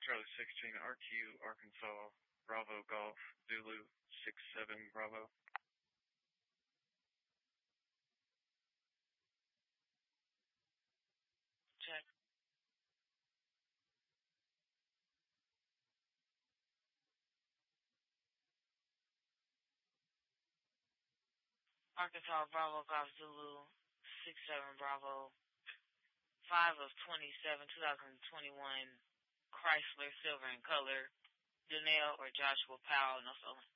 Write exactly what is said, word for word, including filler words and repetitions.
Charlie sixteen, R Q, Arkansas, Bravo Golf, Zulu six seven Bravo. Check. Arkansas, Bravo Golf, Zulu six seven Bravo. five of twenty-seven, twenty twenty-one Chrysler, silver in color. Donnell or Joshua Powell, no stolen.